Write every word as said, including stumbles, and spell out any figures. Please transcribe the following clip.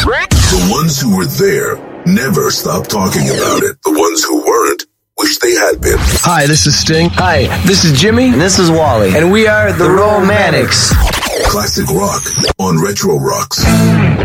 The ones who were there never stopped talking about it. The ones who weren't wish they had been. Hi, this is Sting. Hi, this is Jimmy. And this is Wally. And we are the, the Romantics. Classic rock on Retro Rocks.